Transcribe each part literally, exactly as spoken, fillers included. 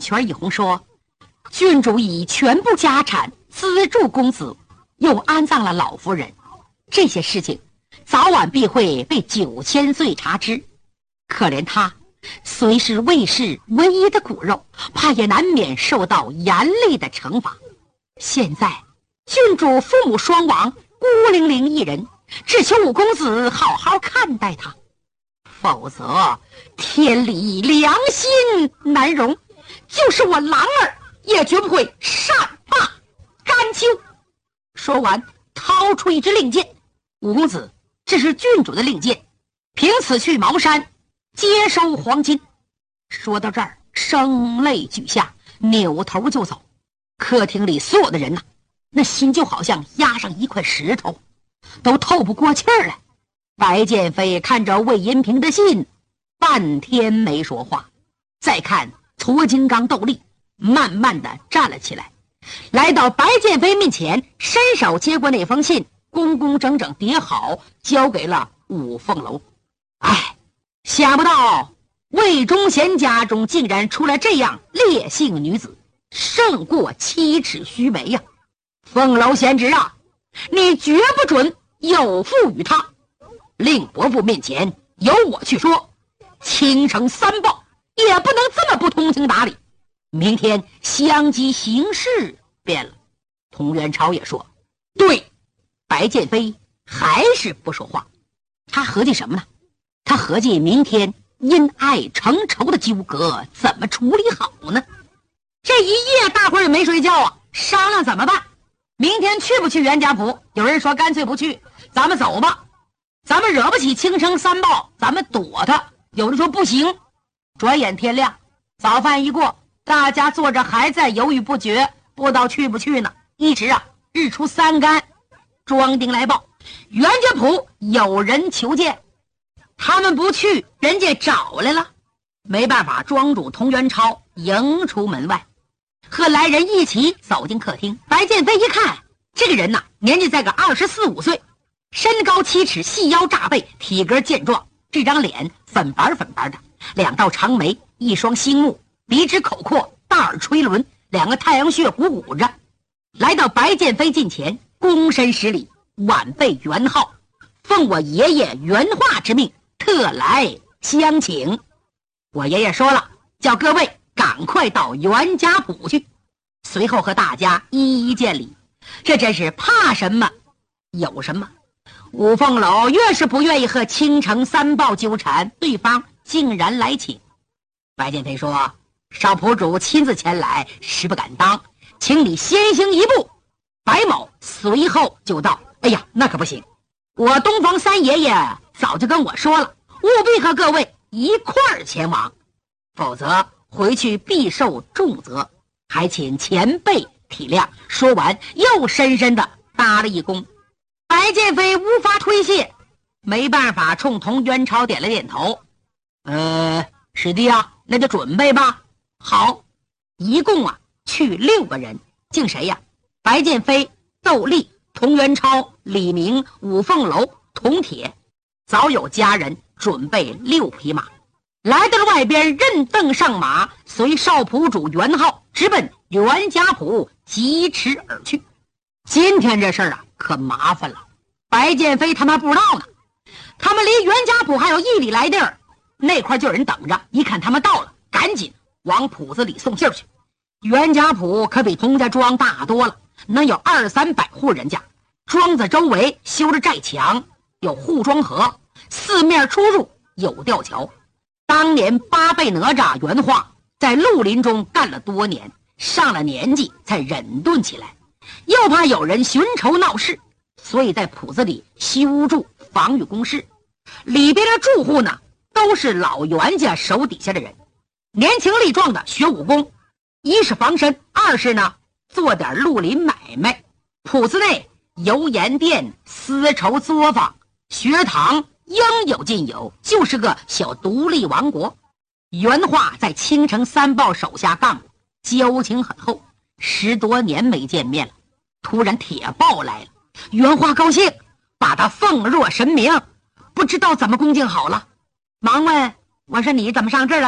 圈一红说，郡主以全部家产资助公子，又安葬了老夫人，这些事情早晚必会被九千岁察知。可怜他虽是魏氏唯一的骨肉，怕也难免受到严厉的惩罚。现在郡主父母双亡，孤零零一人，只求五公子好好看待他，否则天理良心难容，就是我郎儿也绝不会善罢甘休。说完掏出一支令箭，五公子，这是郡主的令箭，凭此去茅山接收黄金。说到这儿声泪俱下，扭头就走。客厅里所有的人呐、啊，那心就好像压上一块石头，都透不过气儿来。白剑飞看着魏银平的信，半天没说话。再看矬金刚斗笠慢慢的站了起来，来到白剑飞面前，伸手接过那封信，工工整整叠好，交给了五凤楼。哎，想不到魏忠贤家中竟然出来这样烈性女子，胜过七尺须眉呀、啊！凤楼贤侄啊，你绝不准有负于他，令伯父面前由我去说，倾城三报也不能这么不通情达理。明天相机行事变了。童元超也说对。白剑飞还是不说话。他合计什么呢？他合计明天因爱成仇的纠葛怎么处理好呢？这一夜大伙儿也没睡觉啊，商量怎么办。明天去不去袁家堡？有人说干脆不去，咱们走吧，咱们惹不起倾城三报，咱们躲他。有人说不行。转眼天亮，早饭一过，大家坐着还在犹豫不决，不知道去不去呢。一直啊，日出三竿，庄丁来报，袁家堡有人求见，他们不去，人家找来了。没办法，庄主童元超迎出门外，和来人一起走进客厅。白剑飞一看，这个人呐、啊，年纪在个二十四五岁，身高七尺，细腰炸背，体格健壮，这张脸粉白粉白的，两道长眉，一双星目，鼻直口阔，大耳垂轮，两个太阳穴鼓鼓着。来到白剑飞近前，躬身施礼，晚辈袁浩，奉我爷爷原话之命，特来相请。我爷爷说了，叫各位赶快到袁家堡去。随后和大家一一见礼。这真是怕什么有什么。五凤楼越是不愿意和倾城三报纠缠，对方竟然来请。白剑飞说，少堡主亲自前来，实不敢当，请你先行一步。白某随后就道，哎呀，那可不行，我东房三爷爷早就跟我说了，务必和各位一块儿前往，否则回去必受重责，还请前辈体谅。说完又深深的搭了一躬。白剑飞无法推卸，没办法冲童元超点了点头，呃，师弟啊，那就准备吧。好，一共啊去六个人，敬谁呀？白剑飞、窦立、童元超、李明、五凤楼、铜铁，早有家人准备六匹马，来到了外边，认凳上马，随少仆主袁浩直奔袁家堡疾驰而去。今天这事儿啊，可麻烦了。白剑飞他妈不知道呢，他们离袁家堡还有一里来地儿，那块就有人等着。一看他们到了，赶紧往铺子里送信去。袁家堡可比童家庄大多了，能有二三百户人家。庄子周围修着寨墙，有护庄河，四面出入有吊桥。当年八倍哪吒原话在绿林中干了多年，上了年纪才忍顿起来，又怕有人寻仇闹事，所以在铺子里修筑防御工事。里边的住户呢，都是老袁家手底下的人，年轻力壮的学武功，一是防身，二是呢做点绿林买卖。铺子内油盐店、丝绸作坊、学堂应有尽有，就是个小独立王国。原话在倾城三报手下干过，交情很厚，十多年没见面了。突然铁豹来了，原话高兴，把他奉若神明，不知道怎么恭敬好了。忙问，我说你怎么上这儿来了？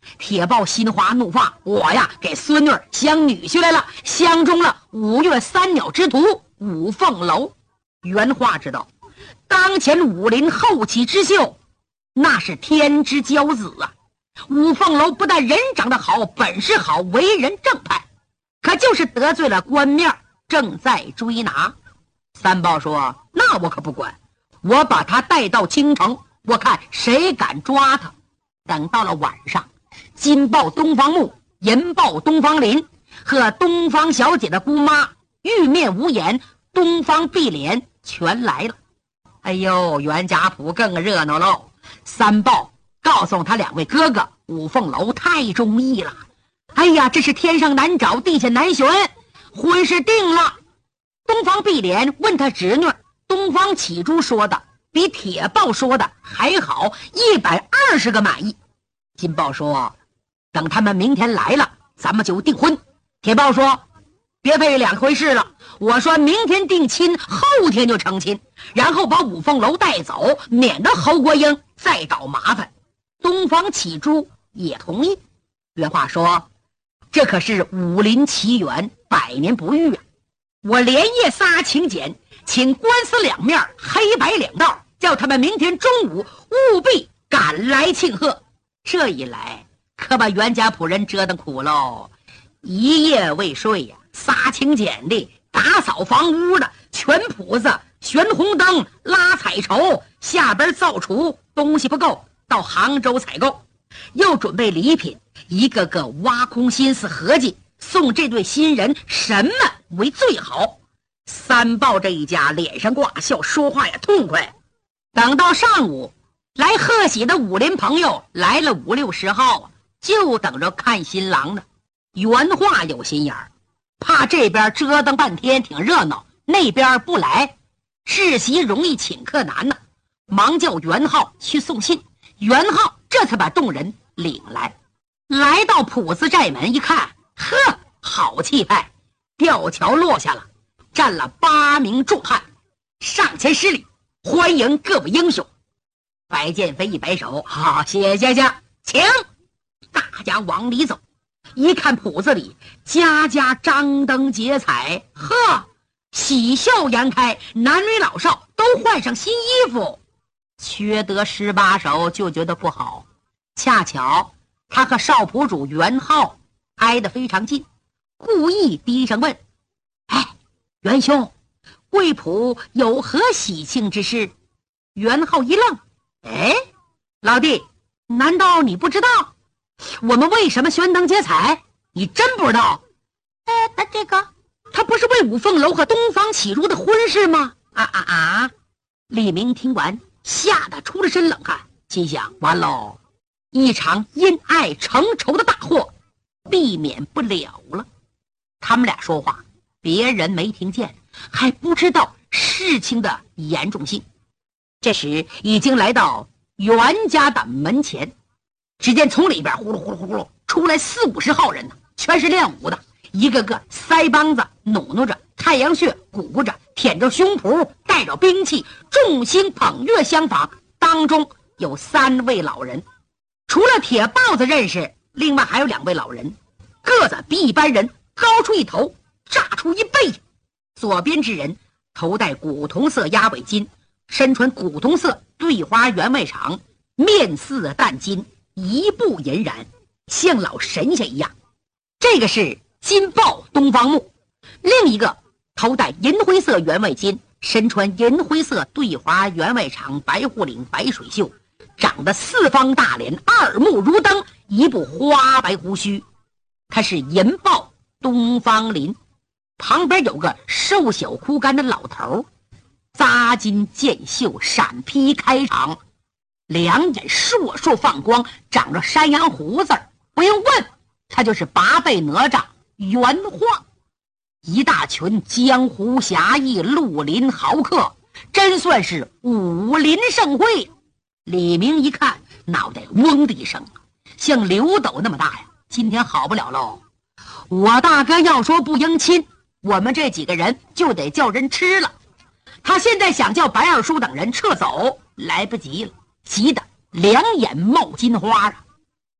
铁豹心花怒放，我呀给孙女相女婿来了，相中了五岳三鸟之徒五凤楼。原话知道，当前武林后起之秀，那是天之骄子啊！五凤楼不但人长得好，本事好，为人正派，可就是得罪了官面，正在追拿。三豹说：“那我可不管，我把他带到京城，我看谁敢抓他。”等到了晚上，金豹东方木、银豹东方林和东方小姐的姑妈玉面无眼、东方碧莲全来了。哎呦，袁家铺更热闹喽！三豹告诉他两位哥哥，五凤楼太中意了。哎呀，这是天上难找，地下难寻，婚事定了。东方碧莲问他侄女，东方启珠说的比铁豹说的还好，一百二十个满意。金豹说：“等他们明天来了，咱们就订婚。”铁豹说：“别费两回事了，我说明天定亲，后天就成亲，然后把五凤楼带走，免得侯国英再找麻烦。”东方启珠也同意。原话说：“这可是武林奇缘，百年不遇啊！我连夜撒请柬，请官司两面黑白两道，叫他们明天中午务必赶来庆贺。”这一来可把袁家仆人折腾苦喽，一夜未睡呀、啊，撒请柬的、打扫房屋的、全铺子、悬红灯、拉彩绸，下边造厨，东西不够，到杭州采购，又准备礼品，一个个挖空心思合计，送这对新人什么为最好。三豹这一家脸上挂笑，说话也痛快。等到上午，来贺喜的武林朋友来了五六十号啊，就等着看新郎呢。原话有心眼儿，怕这边折腾半天挺热闹，那边不来，世袭容易请客难呢，忙叫袁浩去送信。袁浩这才把众人领来，来到普子寨门一看，呵，好气派！吊桥落下了，站了八名壮汉，上前施礼，欢迎各位英雄。白剑飞一摆手：“好，谢谢谢，请！”大家往里走，一看铺子里家家张灯结彩，呵，喜笑颜开，男女老少都换上新衣服。缺德十八手就觉得不好，恰巧他和少仆主袁浩挨得非常近，故意低声问：“哎，袁兄，贵仆有何喜庆之事？”袁浩一愣：“哎，老弟，难道你不知道我们为什么悬灯结彩？你真不知道？哎，他这个，他不是为五凤楼和东方启珠的婚事吗？”啊啊啊！李明听完，吓得出了身冷汗，心想：完喽，一场因爱成仇的大祸避免不了了。他们俩说话，别人没听见，还不知道事情的严重性。这时已经来到袁家的门前，只见从里边呼噜呼噜呼噜出来四五十号人呢，全是练武的，一个个腮帮子努努着，太阳穴鼓鼓着，舔着胸脯，带着兵器，众星捧月相仿。当中有三位老人，除了铁豹子认识，另外还有两位老人，个子比一般人高出一头，炸出一倍。左边之人头戴古铜色鸭尾巾，身穿古铜色对花员外裳，面似淡金，一步银然，像老神仙一样。这个是金豹东方木。另一个头戴银灰色员外巾，身穿银灰色对花员外裳，白护领白水袖，长得四方大脸，二目如灯，一部花白胡须。他是银豹东方林。旁边有个瘦小枯干的老头，扎金剑袖，闪披开场，两眼烁烁放光，长着山羊胡子，不用问，他就是八倍哪吒袁晃。一大群江湖侠义，绿林豪客，真算是武林盛会。李明一看，脑袋嗡的一声，像刘斗那么大呀！今天好不了喽，我大哥要说不迎亲，我们这几个人就得叫人吃了。他现在想叫白二叔等人撤走，来不及了，急得两眼冒金花啊！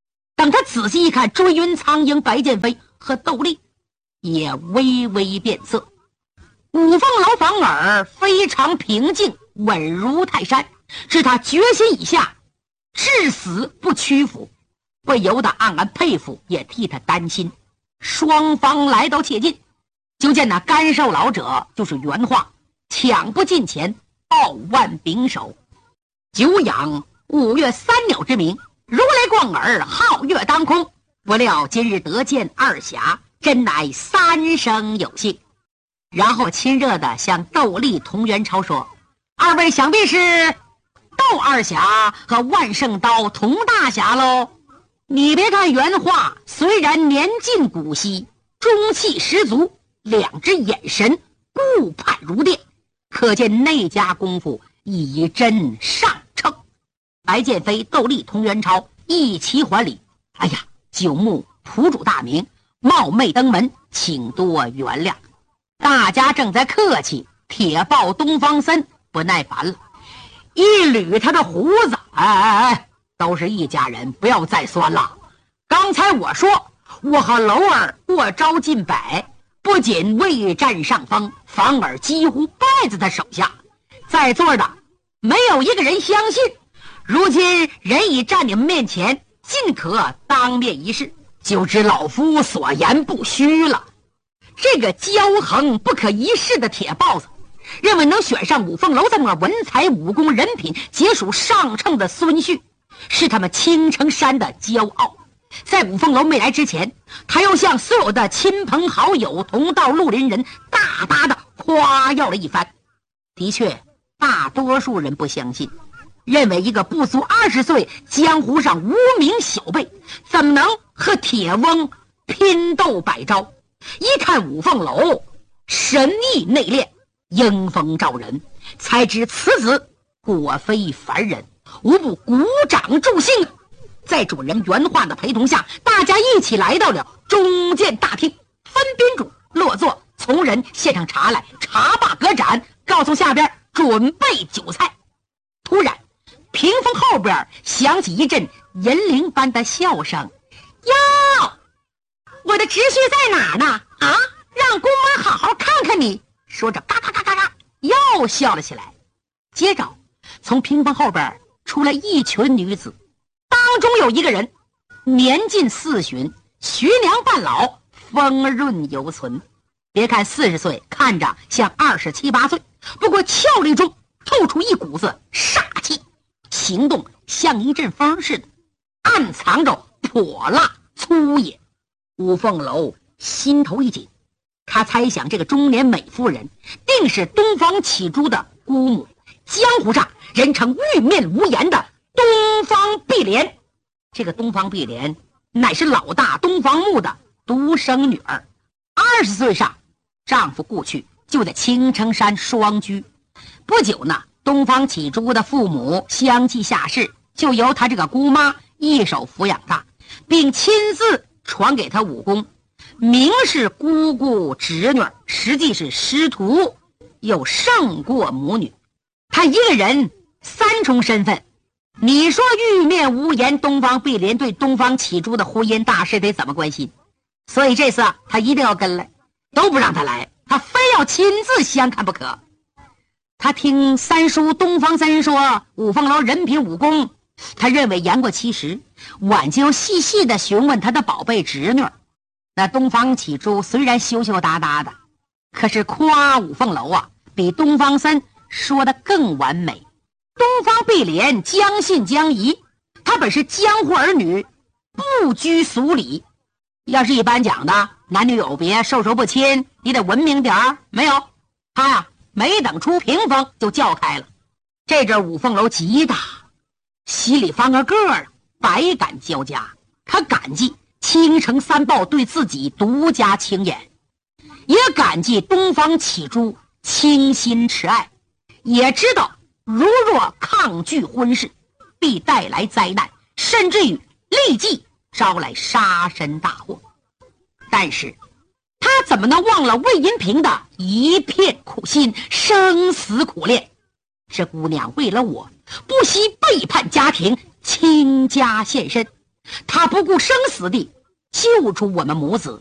等他仔细一看，追云苍鹰、白剑飞和窦丽也微微变色。五凤楼反而非常平静，稳如泰山，知他决心已下，至死不屈服，不由得暗暗佩服，也替他担心。双方来到切近，就见那干瘦老者就是原话，抢不近前，傲腕秉手，久仰五岳三鸟之名，如雷贯耳，皓月当空。不料今日得见二侠，真乃三生有幸。然后亲热地向窦丽、童元超说：“二位想必是窦二侠和万圣刀童大侠喽。”你别看原话虽然年近古稀，中气十足，两只眼神顾盼如电，可见那家功夫以真上乘。白剑飞、窦丽、童元超一齐还礼：“哎呀，九牧仆主大名，冒昧登门，请多原谅。”大家正在客气，铁豹东方森不耐烦了，一捋他的胡子：“哎哎哎，都是一家人，不要再酸了。刚才我说我和楼儿过招近百，不仅未占上风，反而几乎败在他手下。在座的没有一个人相信，如今人已站你们面前，尽可当面一试，就知老夫所言不虚了。”这个骄横不可一世的铁豹子，认为能选上五凤楼这么文才武功人品皆属上乘的孙婿，是他们青城山的骄傲。在五凤楼没来之前，他又向所有的亲朋好友、同道绿林人大大的夸耀了一番。的确，大多数人不相信，认为一个不足二十岁江湖上无名小辈，怎么能和铁翁拼斗百招？一看五凤楼神意内敛，英风照人，才知此子果非凡人，无不鼓掌助兴。在主人原话的陪同下，大家一起来到了中间大厅，分宾主落座，从人献上茶来，茶罢隔盏，告诉下边准备酒菜。突然屏风后边响起一阵银铃般的笑声：“哟，我的侄婿在哪儿呢？啊，让姑妈好好看看你。”说着嘎嘎嘎嘎嘎又笑了起来。接着从屏风后边出来一群女子，当中有一个人年近四旬，徐娘半老，丰润犹存。别看四十岁，看着像二十七八岁，不过俏丽中透出一股子煞气，行动像一阵风似的，暗藏着泼辣粗野。五凤楼心头一紧，他猜想这个中年美妇人定是东方启珠的姑母，江湖上人称玉面无言的东方碧莲。这个东方碧莲乃是老大东方木的独生女儿，二十岁上丈夫故去，就在青城山双居。不久呢，东方启珠的父母相继下世，就由他这个姑妈一手抚养大，并亲自传给他武功，明是姑姑侄女，实际是师徒，又胜过母女。他一个人三重身份，你说玉面无言东方碧莲对东方启珠的婚姻大事得怎么关心？所以这次他一定要跟来，都不让他来，他非要亲自相看不可。他听三叔东方三人说五凤楼人品武功，他认为言过其实，晚就细细的询问他的宝贝侄女。那东方启珠虽然羞羞答答的，可是夸五凤楼啊，比东方三说的更完美。东方碧莲将信将疑，他本是江湖儿女，不拘俗礼。要是一般讲的男女有别，授受不亲，你得文明点儿。没有，他呀、啊、没等出屏风就叫开了。这阵五凤楼急的心里翻个个儿，百感交加。他感激青城三豹对自己独家青眼，也感激东方启珠倾心慈爱，也知道如若抗拒婚事必带来灾难，甚至于立即招来杀身大祸。但是他怎么能忘了魏银平的一片苦心，生死苦恋？这姑娘为了我不惜背叛家庭，倾家献身， 他不顾生死地救出我们母子。